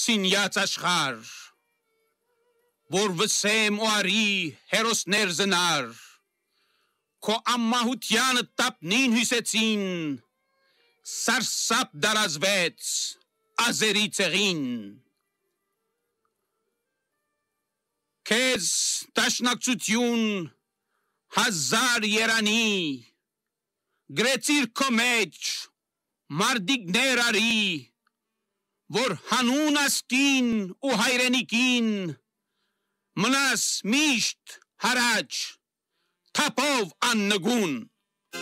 սինյաց աշխար, որ վսեմ ու արի հերոսներ զնար, քո ամմահությանը տապնին հյուսեցին, սարսապ դարազվեց ազերի ցեղին։ Քեզ տաշնակցություն հազար երանի, գրեցիր քո մեջ մարդիկներ արի, որ հանուն ասկին ու հայրենիքին մնաս միշտ հարաճ թափով աննգուն։